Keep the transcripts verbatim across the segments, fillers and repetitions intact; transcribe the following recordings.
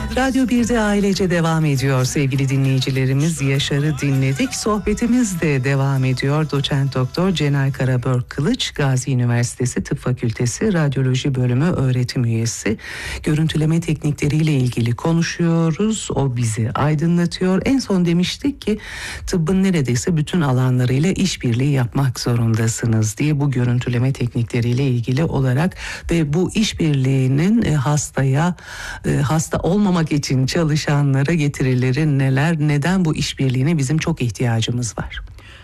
Radyo birde ailece devam ediyor sevgili dinleyicilerimiz. Yaşar'ı dinledik. Sohbetimiz de devam ediyor. Doçent Doktor Cenay Karabörk Kılıç, Gazi Üniversitesi Tıp Fakültesi Radyoloji Bölümü öğretim üyesi. Görüntüleme teknikleriyle ilgili konuşuyoruz. O bizi aydınlatıyor. En son demiştik ki tıbbın neredeyse bütün alanlarıyla işbirliği yapmak zorundasınız diye, bu görüntüleme teknikleriyle ilgili olarak ve bu işbirliğinin hastaya, hasta olmamak için çalışanlara getirileri neler, neden bu işbirliğine bizim çok ihtiyacımız var?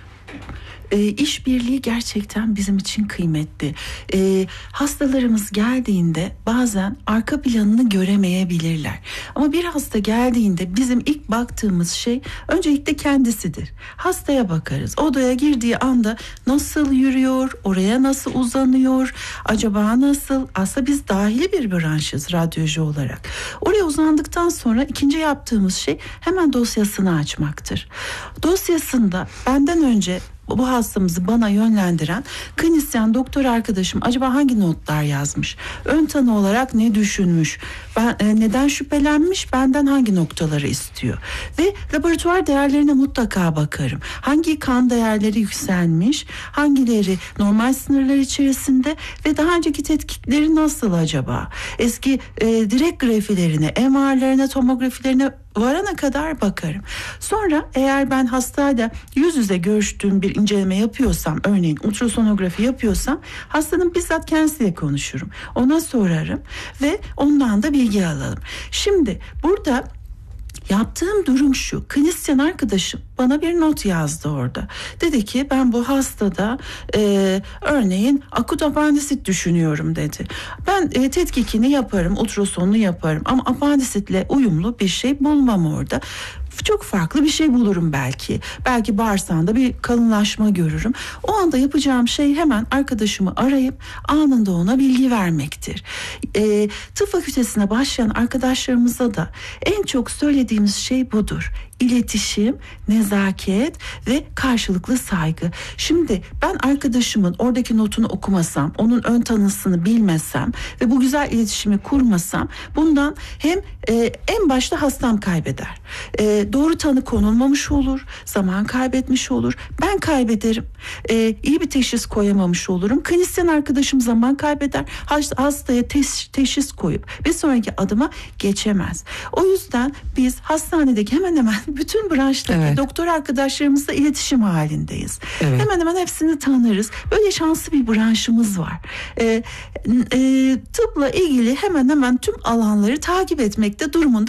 E, işbirliği gerçekten bizim için kıymetli. E, hastalarımız geldiğinde bazen arka planını göremeyebilirler. Ama bir hasta geldiğinde bizim ilk baktığımız şey öncelikle kendisidir. Hastaya bakarız. Odaya girdiği anda nasıl yürüyor, oraya nasıl uzanıyor, acaba nasıl? Aslında biz dahili bir branşız radyoloji olarak. Oraya uzandıktan sonra ikinci yaptığımız şey hemen dosyasını açmaktır. Dosyasında benden önce bu hastamızı bana yönlendiren klinisyen doktor arkadaşım acaba hangi notlar yazmış? Ön tanı olarak ne düşünmüş? Ben, e, neden şüphelenmiş? Benden hangi noktaları istiyor? Ve laboratuvar değerlerine mutlaka bakarım. Hangi kan değerleri yükselmiş? Hangileri normal sınırlar içerisinde? Ve daha önceki tetkikleri nasıl acaba? Eski e, direkt grafilerine, M R'lerine, tomografilerine varana kadar bakarım. Sonra eğer ben hastayla yüz yüze görüştüğüm bir inceleme yapıyorsam, örneğin ultrasonografi yapıyorsam, hastanın bizzat kendisiyle konuşurum. Ona sorarım ve ondan da bilgi alalım. Şimdi burada yaptığım durum şu: klinisyen arkadaşım bana bir not yazdı orada. Dedi ki ben bu hastada e, örneğin akut apandisit düşünüyorum dedi. Ben e, tetkikini yaparım, ultrasonunu yaparım ama apandisitle uyumlu bir şey bulmam orada. Çok farklı bir şey bulurum belki. Belki bağırsağında bir kalınlaşma görürüm. O anda yapacağım şey hemen arkadaşımı arayıp anında ona bilgi vermektir. E, tıp fakültesine başlayan arkadaşlarımıza da en çok söylediğimiz şey budur: İletişim, nezaket ve karşılıklı saygı. Şimdi ben arkadaşımın oradaki notunu okumasam, onun ön tanısını bilmesem ve bu güzel iletişimi kurmasam, bundan hem e, en başta hastam kaybeder. E, doğru tanı konulmamış olur, zaman kaybetmiş olur, ben kaybederim, e, iyi bir teşhis koyamamış olurum, klinisyen arkadaşım zaman kaybeder, hastaya teş, teşhis koyup bir sonraki adıma geçemez. O yüzden biz hastanedeki hemen hemen bütün branştaki evet. doktor arkadaşlarımızla iletişim halindeyiz. Evet. Hemen hemen hepsini tanırız. Böyle şanslı bir branşımız var. Ee, e, tıpla ilgili hemen hemen tüm alanları takip etmekte durumunda